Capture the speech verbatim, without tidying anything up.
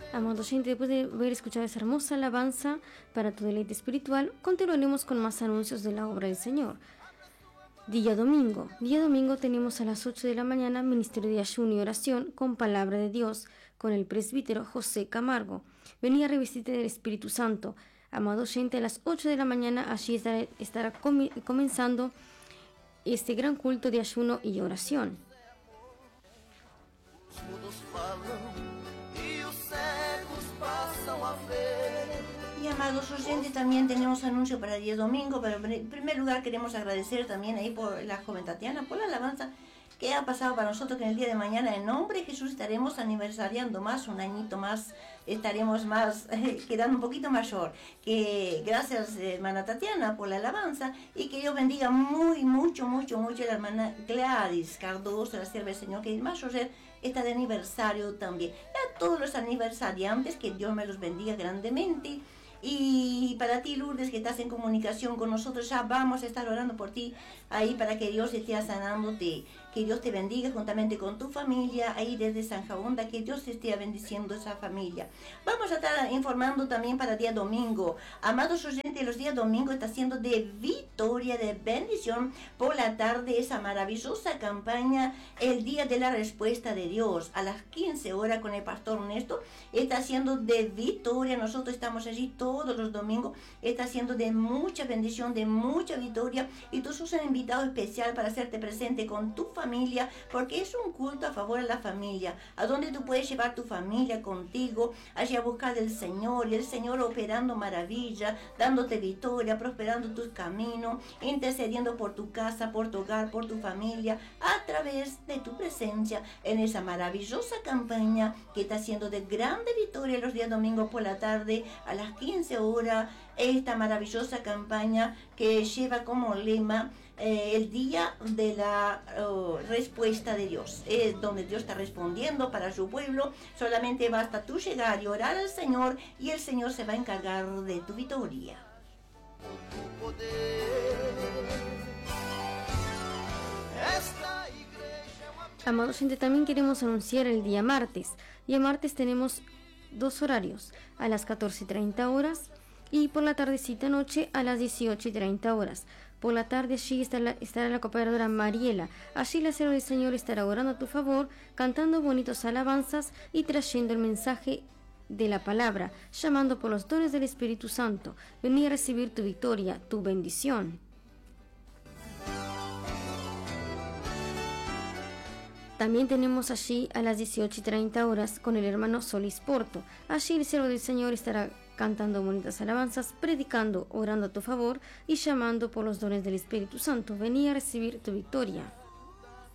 Amado oyente, después de haber escuchado esa hermosa alabanza para tu deleite espiritual, continuaremos con más anuncios de la obra del Señor. Día domingo. Día domingo tenemos a las ocho de la mañana Ministerio de Ayuno y Oración con Palabra de Dios con el presbítero José Camargo. Venía revestite del Espíritu Santo. Amado oyente, a las ocho de la mañana allí estará, estará com- comenzando este gran culto de ayuno y oración. Y amados oyentes, también tenemos anuncio para el día domingo, pero en primer lugar queremos agradecer también ahí por la joven Tatiana, por la alabanza que ha pasado para nosotros, que en el día de mañana en nombre de Jesús estaremos aniversariando más, un añito más, estaremos más, eh, quedando un poquito mayor. Que gracias hermana Tatiana por la alabanza y que Dios bendiga muy, mucho, mucho, mucho a la hermana Gladys Cardoso, la sierva del Señor, que es mayor, está de aniversario también. Y a todos los aniversariantes, que Dios me los bendiga grandemente. Y para ti, Lourdes, que estás en comunicación con nosotros, ya vamos a estar orando por ti ahí para que Dios esté sanándote, que Dios te bendiga juntamente con tu familia ahí desde San Jaonda, que Dios esté bendiciendo esa familia. Vamos a estar informando también para día domingo. Amados oyentes, los días domingo está siendo de victoria, de bendición por la tarde, esa maravillosa campaña, el día de la respuesta de Dios, a las quince horas con el pastor Ernesto, está siendo de victoria. Nosotros estamos allí todos todos los domingos, está siendo de mucha bendición, de mucha victoria, y tú sos un invitado especial para hacerte presente con tu familia, porque es un culto a favor de la familia, a donde tú puedes llevar tu familia contigo, allí a buscar del Señor, y el Señor operando maravilla, dándote victoria, prosperando tus caminos, intercediendo por tu casa, por tu hogar, por tu familia, a través de tu presencia en esa maravillosa campaña que está siendo de grande victoria los días domingos por la tarde a las quince horas, esta maravillosa campaña que lleva como lema eh, el día de la uh, respuesta de Dios, es donde Dios está respondiendo para su pueblo. Solamente basta tú llegar y orar al Señor, y el Señor se va a encargar de tu victoria. Amados gente, también queremos anunciar el día martes, y el martes tenemos dos horarios, a las catorce y treinta horas y por la tardecita noche a las dieciocho y treinta horas. Por la tarde allí estará, estará la cooperadora Mariela. Allí la sierva del Señor estará orando a tu favor, cantando bonitos alabanzas y trayendo el mensaje de la palabra, llamando por los dones del Espíritu Santo. Vení a recibir tu victoria, tu bendición. También tenemos allí a las dieciocho y treinta horas con el hermano Solís Porto. Allí el siervo del Señor estará cantando bonitas alabanzas, predicando, orando a tu favor y llamando por los dones del Espíritu Santo. Vení a recibir tu victoria.